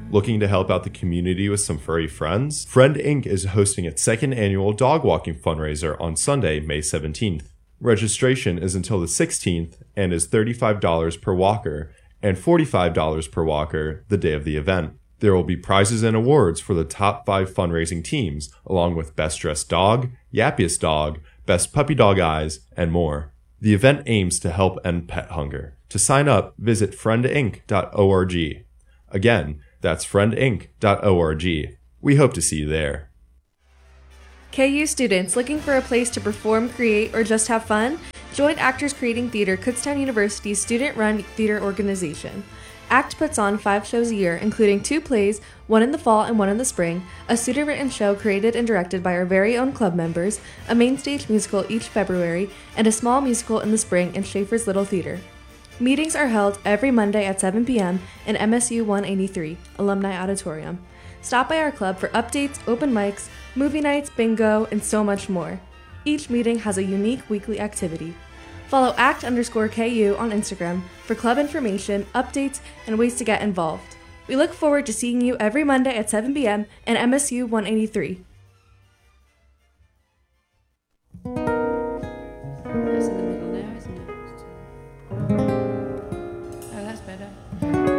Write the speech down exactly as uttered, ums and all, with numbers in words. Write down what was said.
Looking to help out the community with some furry friends? Friend Incorporated is hosting its second annual dog walking fundraiser on Sunday, May seventeenth. Registration is until the sixteenth and is thirty-five dollars per walker and forty-five dollars per walker the day of the event. There will be prizes and awards for the top five fundraising teams, along with Best Dressed Dog, Yappiest Dog, Best Puppy Dog Eyes, and more. The event aims to help end pet hunger. To sign up, visit friend inc dot org. Again, that's friend inc dot org. We hope to see you there. K U students looking for a place to perform, create, or just have fun? Join Actors Creating Theater, Kutztown University's student-run theater organization. ACT puts on five shows a year, including two plays, one in the fall and one in the spring, a student-written show created and directed by our very own club members, a main stage musical each February, and a small musical in the spring in Schaefer's Little Theater. Meetings are held every Monday at seven p.m. in M S U one eighty-three, Alumni Auditorium. Stop by our club for updates, open mics, movie nights, bingo, and so much more. Each meeting has a unique weekly activity. Follow act underscore KU on Instagram for club information, updates, and ways to get involved. We look forward to seeing you every Monday at seven p.m. in M S U one eighty-three. That's in the middle now, isn't it? Oh, that's better.